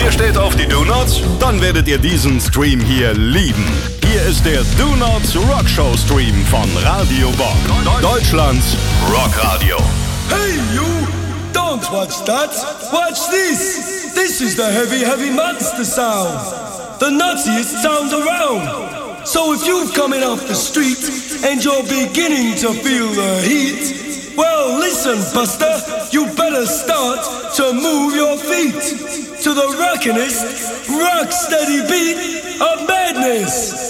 Ihr steht auf die Do-Nots? Dann werdet ihr diesen Stream hier lieben. Hier ist der Do-Nots Rockshow Stream von Radio Bock. Deutschlands Rockradio. Hey you! Don't watch that! Watch this! This is the heavy, heavy monster sound! The nuttiest sound around! So if you've coming off the street and you're beginning to feel the heat, well listen Buster, you better start to move your feet to the rockinest, rock steady beat of madness!